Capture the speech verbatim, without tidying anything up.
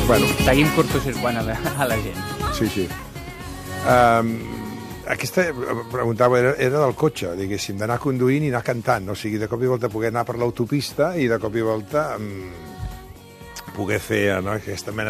Bueno. Seguim cortocircuant a la, a la gent. Sí, sí. Um, aquesta, preguntava, era, era del cotxe, diguéssim, d'anar conduint i anar cantant, o sigui, de cop i volta poder anar per l'autopista i de cop i volta um, poder fer no, aquesta mena